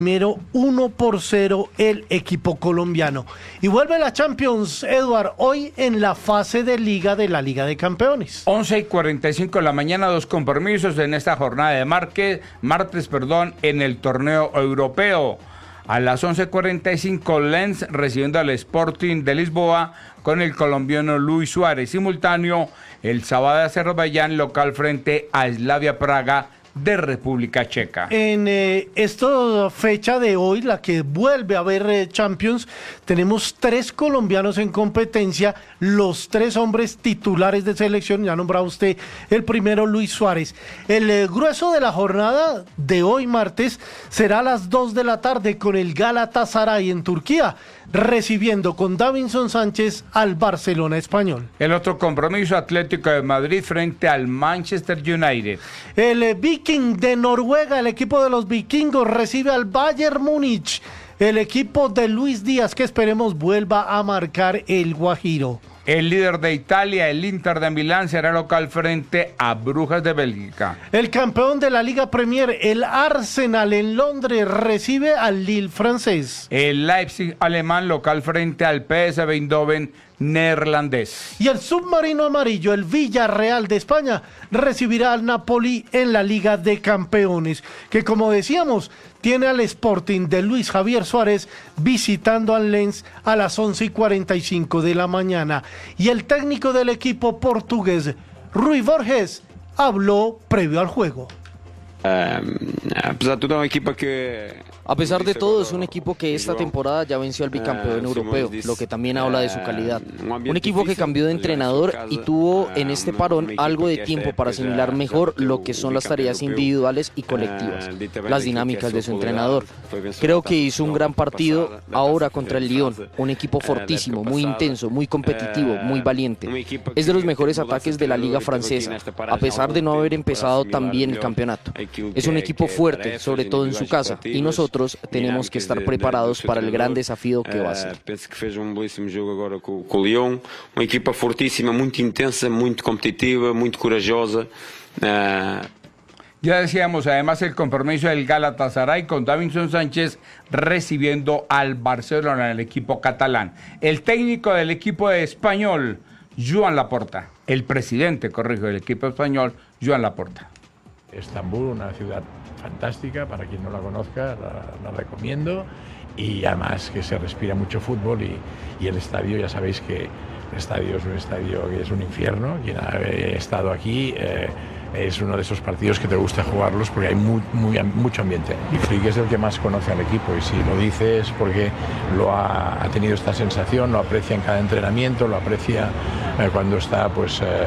Primero 1-0 el equipo colombiano. Y vuelve la Champions, Edward, hoy en la fase de Liga de la Liga de Campeones. 11:45 de la mañana, dos compromisos en esta jornada de martes, en el torneo europeo. A las 11:45, Lens recibiendo al Sporting de Lisboa con el colombiano Luis Suárez. Simultáneo, el Sabah de Azerbaiyán local frente a Slavia Praga de República Checa. En esta fecha de hoy, la que vuelve a haber Champions, tenemos 3 colombianos en competencia, los 3 hombres titulares de selección. Ya nombraba usted el primero, Luis Suárez. El grueso de la jornada de hoy martes será a las 2 de la tarde con el Galatasaray en Turquía, recibiendo con Davinson Sánchez al Barcelona español. El otro compromiso, Atlético de Madrid frente al Manchester United. El Viking de Noruega, el equipo de los vikingos, recibe al Bayern Múnich, el equipo de Luis Díaz, que esperemos vuelva a marcar el Guajiro. El líder de Italia, el Inter de Milán, será local frente a Brujas de Bélgica. El campeón de la Liga Premier, el Arsenal en Londres, recibe al Lille francés. El Leipzig alemán local frente al PSV Eindhoven neerlandés. Y el submarino amarillo, el Villarreal de España, recibirá al Napoli en la Liga de Campeones, que como decíamos, tiene al Sporting de Luis Javier Suárez visitando al Lens a las 11:45 de la mañana. Y el técnico del equipo portugués, Rui Borges, habló previo al juego. A pesar de todo, es un equipo que esta temporada ya venció al bicampeón europeo, lo que también habla de su calidad. Un equipo que cambió de entrenador y tuvo en este parón algo de tiempo para asimilar mejor lo que son las tareas individuales y colectivas, las dinámicas de su entrenador. Creo que hizo un gran partido ahora contra el Lyon, un equipo fortísimo, muy intenso, muy competitivo, muy valiente. Es de los mejores ataques de la liga francesa, a pesar de no haber empezado tan bien el campeonato. Es un equipo fuerte, sobre todo en su casa, y nosotros tenemos que estar preparados para el gran desafío que va a ser. Penso que fez belíssimo jogo agora con o Lyon, uma equipa fortíssima, muito intensa, muito competitiva, muito corajosa. Ya decíamos, además, el compromiso del Galatasaray con Davinson Sánchez recibiendo al Barcelona, el equipo catalán. El técnico del equipo de Español, Joan Laporta. El presidente, del equipo español, Joan Laporta. Estambul, una ciudad fantástica, para quien no la conozca, la recomiendo, y además que se respira mucho fútbol y el estadio, ya sabéis que el estadio es un estadio que es un infierno. Quien ha estado aquí es uno de esos partidos que te gusta jugarlos porque hay mucho ambiente. Y Flick es el que más conoce al equipo, y si lo dice es porque ha tenido esta sensación, lo aprecia en cada entrenamiento, lo aprecia cuando está con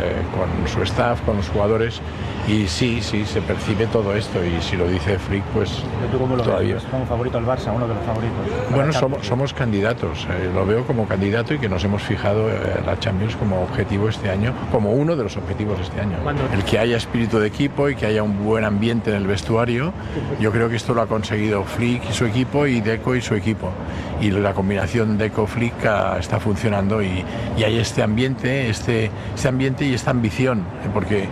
su staff, con los jugadores, y sí, se percibe todo esto, y si lo dice Flick, pues ¿tú cómo lo todavía ves? ¿Como favorito al Barça, uno de los favoritos? Bueno, somos candidatos, lo veo como candidato, y que nos hemos fijado la Champions como objetivo este año, como uno de los objetivos este año. El que haya espíritu de equipo y que haya un buen ambiente en el vestuario. Yo creo que esto lo ha conseguido Flick y su equipo, y Deco y su equipo, y la combinación Deco-Flick está funcionando, y hay este ambiente y esta ambición, porque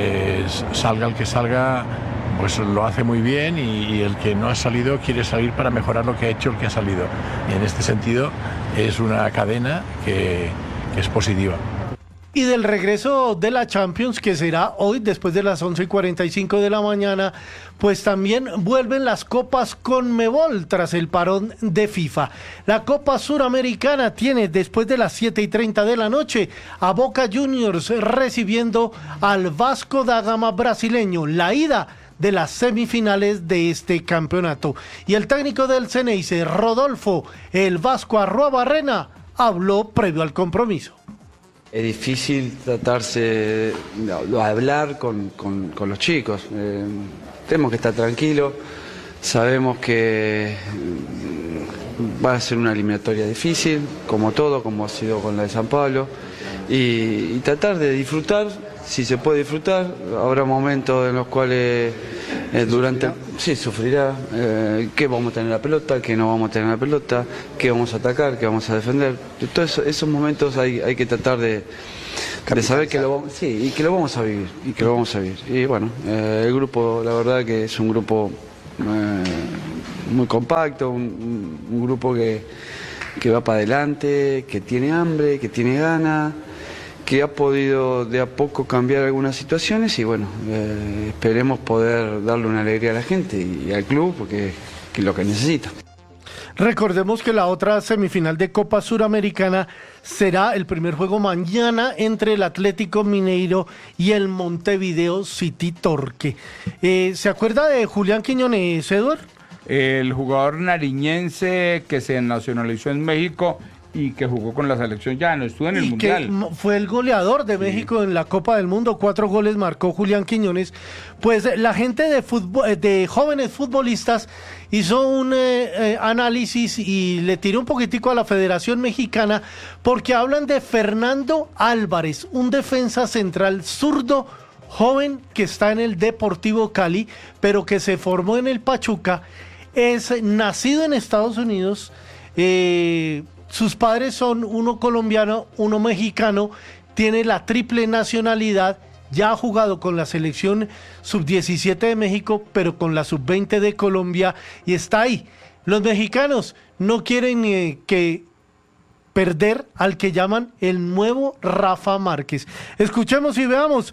salga el que salga, pues lo hace muy bien, y el que no ha salido quiere salir para mejorar lo que ha hecho el que ha salido, y en este sentido es una cadena que es positiva. Y del regreso de la Champions, que será hoy después de las 11:45 de la mañana, pues también vuelven las Copas Conmebol tras el parón de FIFA. La Copa Suramericana tiene después de las 7:30 de la noche a Boca Juniors recibiendo al Vasco da Gama brasileño, la ida de las semifinales de este campeonato. Y el técnico del Ceneice, Rodolfo el Vasco Arruabarrena, habló previo al compromiso. Es difícil tratarse de hablar con los chicos. Tenemos que estar tranquilos. Sabemos que va a ser una eliminatoria difícil, como todo, como ha sido con la de San Pablo. Y tratar de disfrutar, si se puede disfrutar. Habrá momentos en los cuales sufrirá, que vamos a tener la pelota, que no vamos a tener la pelota, que vamos a atacar, que vamos a defender. Todos esos momentos hay que tratar de saber que lo vamos a vivir, y bueno, el grupo, la verdad que es un grupo muy compacto, un grupo que va para adelante, que tiene hambre, que tiene ganas, que ha podido de a poco cambiar algunas situaciones y bueno, esperemos poder darle una alegría a la gente y al club porque es lo que necesita. Recordemos que la otra semifinal de Copa Suramericana será el primer juego mañana entre el Atlético Mineiro y el Montevideo City Torque. ¿Se acuerda de Julián Quiñones, Eduard? El jugador nariñense que se nacionalizó en México y que jugó con la selección ya, no estuvo en el Mundial. Que fue el goleador de México en la Copa del Mundo, 4 goles marcó Julián Quiñones. Pues la gente de jóvenes futbolistas hizo un análisis y le tiró un poquitico a la Federación Mexicana porque hablan de Fernando Álvarez, un defensa central zurdo joven que está en el Deportivo Cali, pero que se formó en el Pachuca, es nacido en Estados Unidos, sus padres son uno colombiano, uno mexicano, tiene la triple nacionalidad, ya ha jugado con la selección sub-17 de México, pero con la sub-20 de Colombia y está ahí. Los mexicanos no quieren que perder al que llaman el nuevo Rafa Márquez. Escuchemos y veamos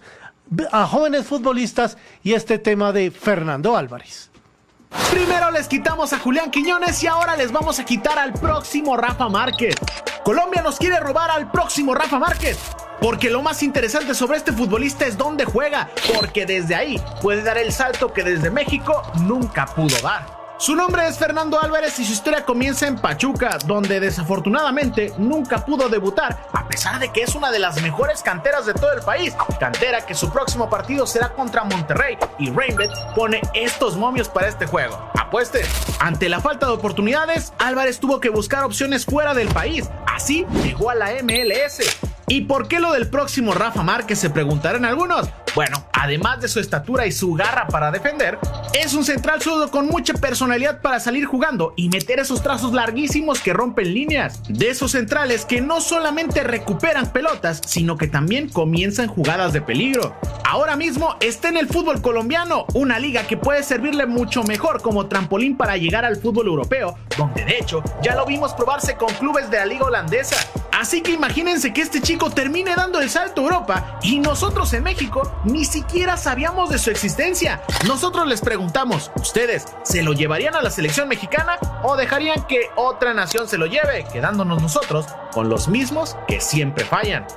a jóvenes futbolistas y este tema de Fernando Álvarez. Primero les quitamos a Julián Quiñones y ahora les vamos a quitar al próximo Rafa Márquez. Colombia nos quiere robar al próximo Rafa Márquez, porque lo más interesante sobre este futbolista es dónde juega, porque desde ahí puede dar el salto que desde México nunca pudo dar. Su nombre es Fernando Álvarez y su historia comienza en Pachuca, donde desafortunadamente nunca pudo debutar, a pesar de que es una de las mejores canteras de todo el país, cantera que su próximo partido será contra Monterrey, y Rainbet pone estos momios para este juego. Apueste. Ante la falta de oportunidades, Álvarez tuvo que buscar opciones fuera del país, así llegó a la MLS. ¿Y por qué lo del próximo Rafa Márquez? Se preguntarán algunos. Bueno, además de su estatura y su garra para defender, es un central zurdo con mucha personalidad para salir jugando y meter esos trazos larguísimos que rompen líneas. De esos centrales que no solamente recuperan pelotas, sino que también comienzan jugadas de peligro. Ahora mismo está en el fútbol colombiano, una liga que puede servirle mucho mejor como trampolín para llegar al fútbol europeo, donde de hecho ya lo vimos probarse con clubes de la liga holandesa. Así que imagínense que este chico termine dando el salto a Europa y nosotros en México ni siquiera sabíamos de su existencia. Nosotros les preguntamos, ¿ustedes se lo llevarían a la selección mexicana o dejarían que otra nación se lo lleve, quedándonos nosotros con los mismos que siempre fallan?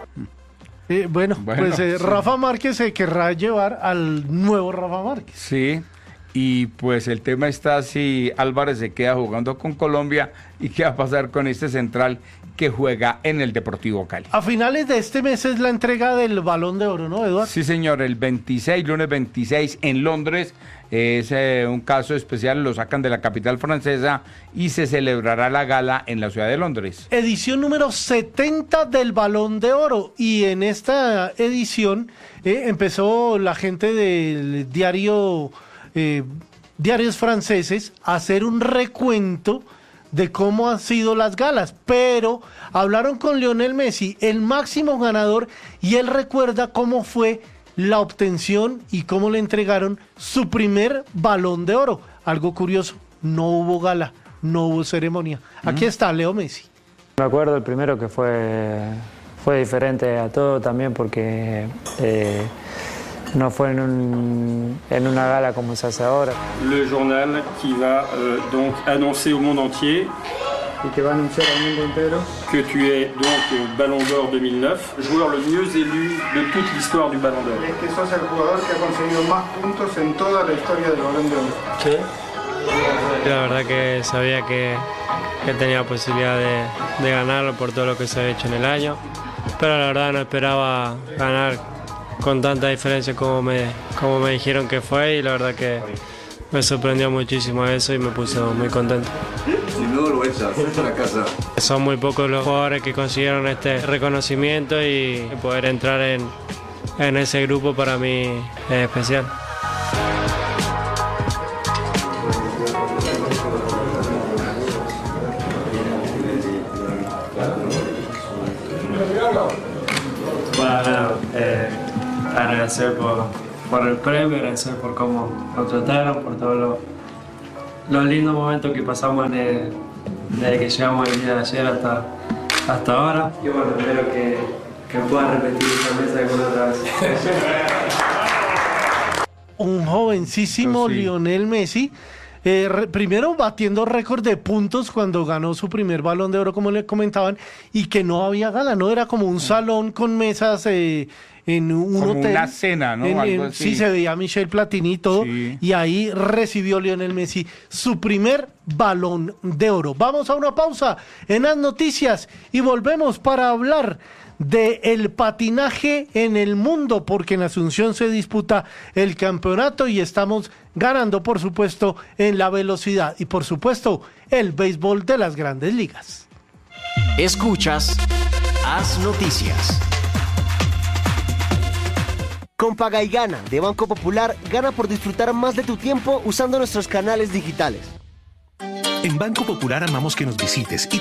Bueno, pues sí. Rafa Márquez se querrá llevar al nuevo Rafa Márquez. Sí. Y pues el tema está si Álvarez se queda jugando con Colombia y qué va a pasar con este central que juega en el Deportivo Cali. A finales de este mes es la entrega del Balón de Oro, ¿no, Eduardo? Sí, señor, el 26, lunes 26 en Londres. Es un caso especial, lo sacan de la capital francesa y se celebrará la gala en la ciudad de Londres. Edición número 70 del Balón de Oro, y en esta edición empezó la gente del diarios franceses a hacer un recuento de cómo han sido las galas, pero hablaron con Lionel Messi, el máximo ganador, y él recuerda cómo fue la obtención y cómo le entregaron su primer Balón de Oro. Algo curioso, no hubo gala, no hubo ceremonia. Aquí está Leo Messi. Me acuerdo el primero que fue diferente a todo también porque no fue en una gala como se hace ahora. Le journal qui va donc annoncer au monde entier y que va a anunciar al mundo entero que tu es donc Ballon d'Or 2009, joueur le mieux élu de toute l'histoire du Ballon d'Or. Es que sos el jugador que ha conseguido más puntos en toda la historia del Balón de Oro. ¿Sí? La verdad que sabía que tenía posibilidad de ganarlo por todo lo que se ha hecho en el año, pero la verdad no esperaba ganar con tanta diferencia como me dijeron que fue, y la verdad que me sorprendió muchísimo eso y me puso muy contento. Si no lo echas a la casa. Son muy pocos los jugadores que consiguieron este reconocimiento y poder entrar en ese grupo para mí es especial. Bueno, agradecer por el premio, agradecer por cómo lo trataron, por todo los lindos momentos que pasamos desde que llegamos el día de ayer hasta ahora. Y bueno, espero que pueda repetir esta mesa alguna otra vez. Un jovencísimo Lionel Messi, primero batiendo récord de puntos cuando ganó su primer Balón de Oro, como le comentaban, y que no había gala, no era como un salón con mesas en un como hotel. Una cena, ¿no? Algo así. Sí, se veía a Michel Platini y todo, y ahí recibió Lionel Messi su primer Balón de Oro. Vamos a una pausa en las noticias y volvemos para hablar del patinaje en el mundo, porque en Asunción se disputa el campeonato y estamos ganando, por supuesto, en la velocidad y, por supuesto, el béisbol de las grandes ligas. Escuchas Haz Noticias. Con Paga y Gana de Banco Popular, gana por disfrutar más de tu tiempo usando nuestros canales digitales. En Banco Popular amamos que nos visites y